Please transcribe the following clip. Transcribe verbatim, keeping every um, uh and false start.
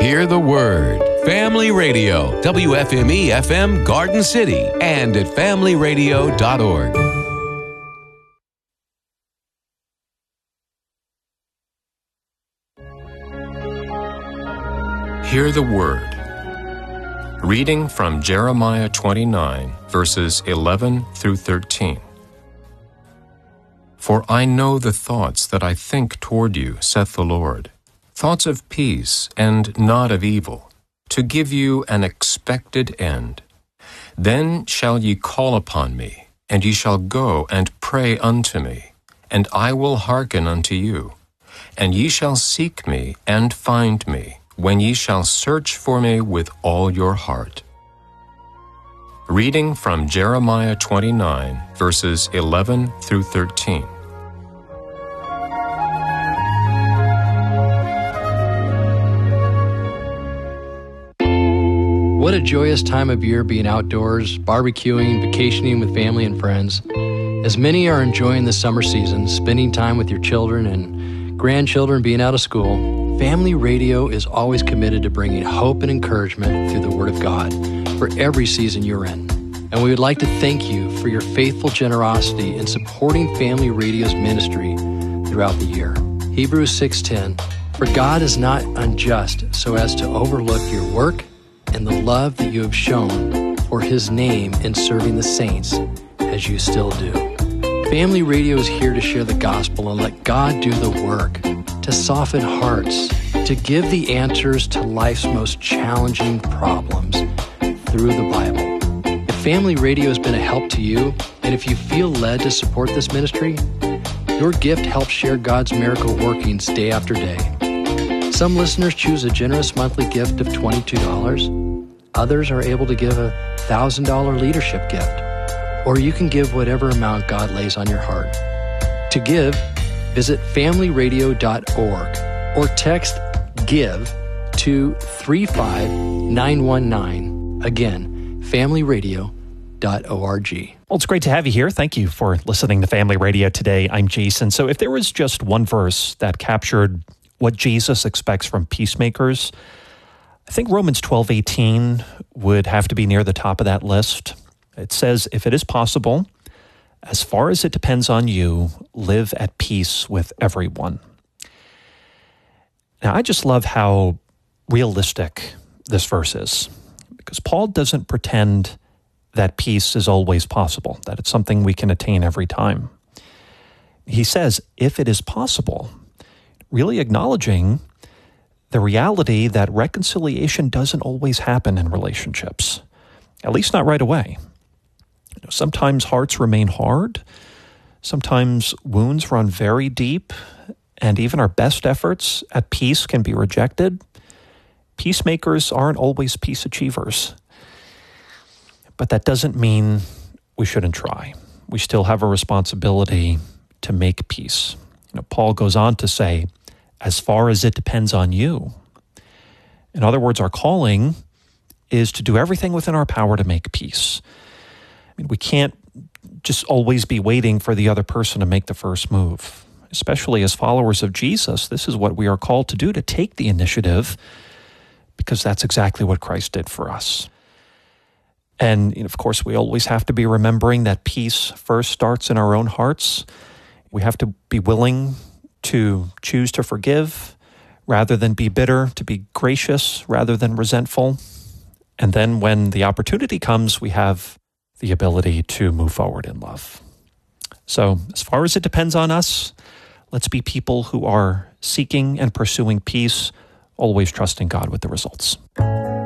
Hear the Word. Family Radio, W F M E F M Garden City, and at family radio dot org. Hear the Word. Reading from Jeremiah twenty-nine, verses eleven through thirteen. For I know the thoughts that I think toward you, saith the Lord, thoughts of peace and not of evil, to give you an expected end. Then shall ye call upon me, and ye shall go and pray unto me, and I will hearken unto you. And ye shall seek me and find me, when ye shall search for me with all your heart. Reading from Jeremiah twenty-nine, verses eleven through thirteen. What a joyous time of year being outdoors, barbecuing, vacationing with family and friends. As many are enjoying the summer season, spending time with your children and grandchildren being out of school, Family Radio is always committed to bringing hope and encouragement through the Word of God for every season you're in. And we would like to thank you for your faithful generosity in supporting Family Radio's ministry throughout the year. Hebrews six ten, for God is not unjust so as to overlook your work and the love that you have shown for His name in serving the saints as you still do. Family Radio is here to share the gospel and let God do the work, to soften hearts, to give the answers to life's most challenging problems through the Bible. If Family Radio has been a help to you, and if you feel led to support this ministry, your gift helps share God's miracle workings day after day. Some listeners choose a generous monthly gift of twenty-two dollars. Others are able to give a one thousand dollars leadership gift. Or you can give whatever amount God lays on your heart. To give, visit family radio dot org or text GIVE to three five nine one nine. Again, family radio dot org. Well, it's great to have you here. Thank you for listening to Family Radio today. I'm Jason. So if there was just one verse that captured what Jesus expects from peacemakers, I think Romans twelve eighteen would have to be near the top of that list. It says, if it is possible, as far as it depends on you, live at peace with everyone. Now, I just love how realistic this verse is, because Paul doesn't pretend that peace is always possible, that it's something we can attain every time. He says, if it is possible, really acknowledging the reality that reconciliation doesn't always happen in relationships, at least not right away. You know, sometimes hearts remain hard, sometimes wounds run very deep, and even our best efforts at peace can be rejected. Peacemakers aren't always peace achievers, but that doesn't mean we shouldn't try. We still have a responsibility to make peace. You know, Paul goes on to say, as far as it depends on you. In other words, our calling is to do everything within our power to make peace. I mean, we can't just always be waiting for the other person to make the first move. Especially as followers of Jesus, this is what we are called to do, to take the initiative, because that's exactly what Christ did for us. And, you know, of course, we always have to be remembering that peace first starts in our own hearts. We have to be willing to choose to forgive rather than be bitter, to be gracious rather than resentful. And then when the opportunity comes, we have the ability to move forward in love. So as far as it depends on us, let's be people who are seeking and pursuing peace, always trusting God with the results.